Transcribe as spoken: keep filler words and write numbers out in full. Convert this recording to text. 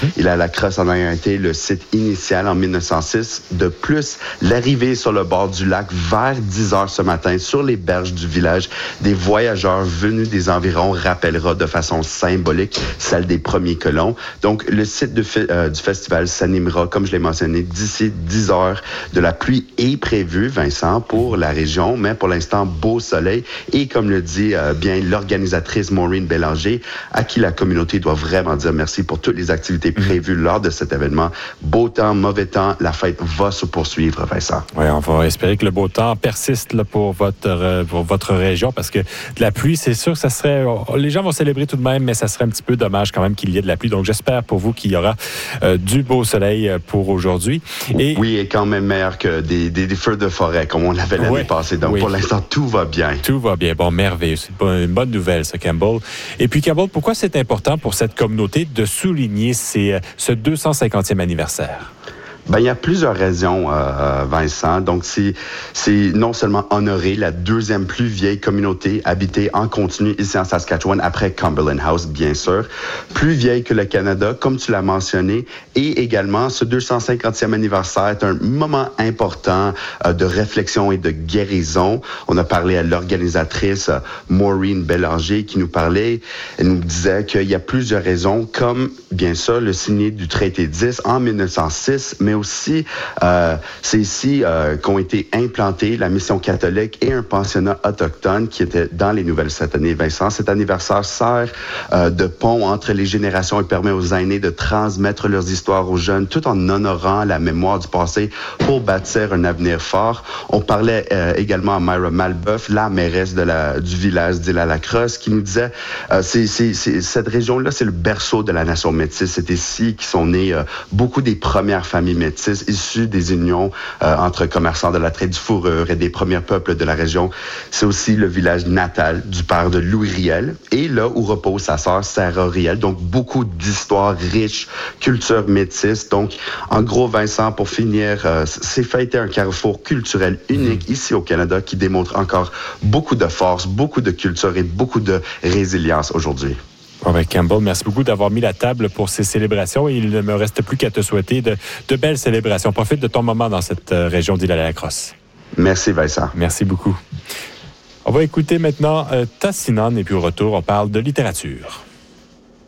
Île-à-la-Crosse en a été le site initial en mille neuf cent six. De plus, l'arrivée sur le bord du lac vers dix heures ce matin sur les berges du village des voyageurs venus des environs rappellera de façon symbolique celle des premiers colons. Donc, le site de fi- euh, du festival s'animera, comme je l'ai mentionné, d'ici dix heures. De la pluie est prévue, Vincent, pour la région, mais pour l'instant, beau soleil. Et comme le dit euh, bien l'organisatrice Maureen Bélanger, à qui la communauté doit vraiment dire merci pour toutes les activités prévues lors de cet événement. Beau temps, mauvais temps, la fête va se poursuivre, Vincent. Oui, on va espérer que le beau temps persiste là, pour, votre, pour votre région, parce que de la pluie, c'est sûr que ça serait... Les gens vont célébrer tout de même, mais ça serait un petit peu dommage quand même qu'il y ait de la pluie. Donc, j'espère pour vous qu'il y aura euh, du beau soleil pour aujourd'hui. Et... Oui, et quand même meilleur que des, des, des feux de forêt, comme on l'avait l'année oui, passée. Donc, oui. pour l'instant, tout va bien. Tout va bien. Bon, merveilleux. C'est une bonne nouvelle, ça, Campbell. Et puis, Campbell, pourquoi c'est important pour cette communauté de souligner ces, ce deux cent cinquantième anniversaire? Ben, il y a plusieurs raisons, euh, Vincent. Donc, c'est, c'est non seulement honorer la deuxième plus vieille communauté habitée en continu ici en Saskatchewan, après Cumberland House, bien sûr, plus vieille que le Canada, comme tu l'as mentionné, et également, ce deux cent cinquantième anniversaire est un moment important euh, de réflexion et de guérison. On a parlé à l'organisatrice euh, Maureen Bélanger qui nous parlait, elle nous disait qu'il y a plusieurs raisons, comme, bien sûr, le signé du traité dix en mille neuf cent six, mais aussi, euh, c'est ici euh, qu'ont été implantés la mission catholique et un pensionnat autochtone qui était dans les nouvelles cette année. Vincent, cet anniversaire sert euh, de pont entre les générations et permet aux aînés de transmettre leurs histoires aux jeunes tout en honorant la mémoire du passé pour bâtir un avenir fort. On parlait euh, également à Myra Malbeuf, la mairesse de la, du village d'Île-à-la-Crosse, qui nous disait euh, c'est, c'est, c'est, cette région-là, c'est le berceau de la nation métisse. C'est ici qui sont nées euh, beaucoup des premières familles métis issus des unions euh, entre commerçants de la traite du fourrure et des premiers peuples de la région. C'est aussi le village natal du père de Louis Riel et là où repose sa sœur Sarah Riel. Donc, beaucoup d'histoires riches, culture métisse. Donc, en gros, Vincent, pour finir, euh, c'est fêter un carrefour culturel unique ici au Canada qui démontre encore beaucoup de force, beaucoup de culture et beaucoup de résilience aujourd'hui. Bon, ben Campbell, merci beaucoup d'avoir mis la table pour ces célébrations et il ne me reste plus qu'à te souhaiter de, de belles célébrations. Profite de ton moment dans cette euh, région d'Île-à-la-Crosse. Merci, Vincent. Merci beaucoup. On va écouter maintenant euh, Tassinan et puis au retour, on parle de littérature.